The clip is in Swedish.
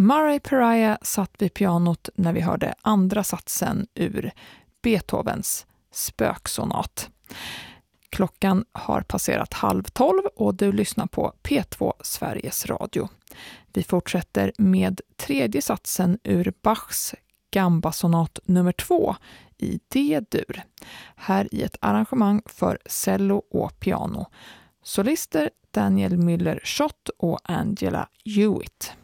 Murray Pariah satt vid pianot när vi hörde andra satsen ur Beethovens spöksonat. Klockan har passerat 11:30 och du lyssnar på P2 Sveriges Radio. Vi fortsätter med tredje satsen ur Bachs Gamba-sonat nummer 2 i D-dur. Här i ett arrangemang för cello och piano. Solister Daniel Müller-Schott och Angela Hewitt.